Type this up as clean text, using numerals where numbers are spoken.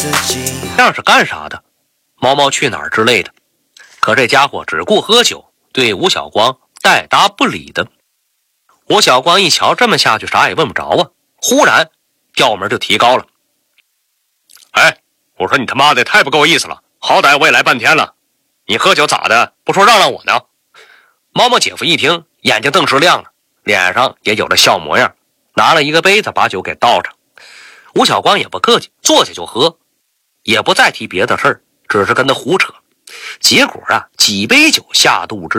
像是干啥的，毛毛去哪儿之类的。可这家伙只顾喝酒，对吴晓光带答不理的。吴晓光一瞧这么下去啥也问不着啊，忽然调门就提高了。哎，我说你他妈的太不够意思了，好歹我也来半天了，你喝酒咋的不说让我呢？毛毛姐夫一听眼睛顿时亮了，脸上也有了笑模样，拿了一个杯子把酒给倒上。吴晓光也不客气，坐下就喝，也不再提别的事儿，只是跟他胡扯。结果啊，几杯酒下肚之